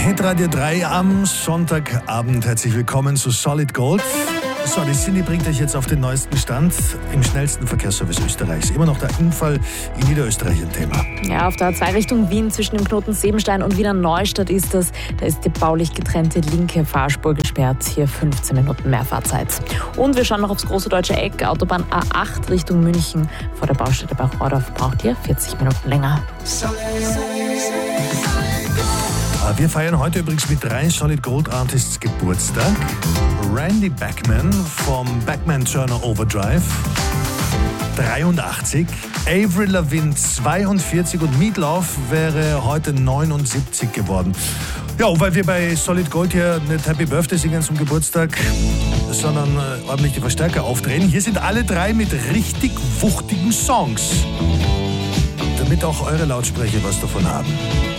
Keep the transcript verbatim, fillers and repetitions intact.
Hitradio drei am Sonntagabend. Herzlich willkommen zu Solid Gold. So, die Cindy bringt euch jetzt auf den neuesten Stand im schnellsten Verkehrsservice Österreichs. Immer noch der Unfall in Niederösterreich ein Thema. Ja, auf der A zwei Richtung Wien zwischen dem Knoten Sebenstein und Wiener Neustadt ist das. Da ist die baulich getrennte linke Fahrspur gesperrt. Hier fünfzehn Minuten mehr Fahrzeit. Und wir schauen noch aufs große deutsche Eck. Autobahn A acht Richtung München. Vor der Baustelle bei Rohrdorf braucht ihr vierzig Minuten länger. Wir feiern heute übrigens mit drei Solid Gold Artists Geburtstag. Randy Bachman vom Bachman Turner Overdrive, dreiundachtzig. Avril Lavigne, zweiundvierzig. Und Meatloaf wäre heute neunundsiebzig geworden. Ja, und weil wir bei Solid Gold hier nicht Happy Birthday singen zum Geburtstag, sondern äh, ordentlich die Verstärker aufdrehen. Hier sind alle drei mit richtig wuchtigen Songs, damit auch eure Lautsprecher was davon haben.